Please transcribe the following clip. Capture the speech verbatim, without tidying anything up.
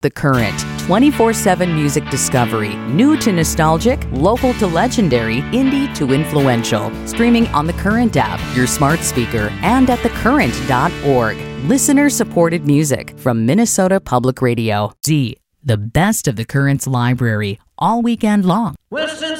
The Current, twenty-four seven music discovery, new to nostalgic, local to legendary, indie to influential. Streaming on The Current app, your smart speaker, and at the current dot org. Listener-supported music from Minnesota Public Radio. Z, the best of The Current's library, all weekend long. Well, since